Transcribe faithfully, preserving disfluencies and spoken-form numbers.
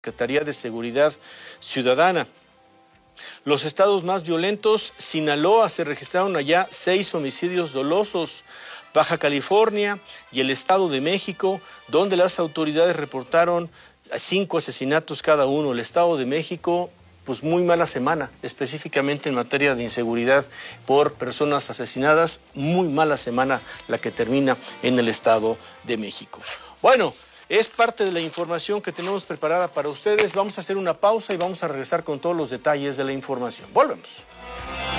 Secretaría de Seguridad Ciudadana. Los estados más violentos: Sinaloa, se registraron allá seis homicidios dolosos. Baja California y el Estado de México, donde las autoridades reportaron cinco asesinatos cada uno. El Estado de México, pues muy mala semana, específicamente en materia de inseguridad por personas asesinadas. Muy mala semana la que termina en el Estado de México. Bueno, es parte de la información que tenemos preparada para ustedes. Vamos a hacer una pausa y vamos a regresar con todos los detalles de la información. Volvemos.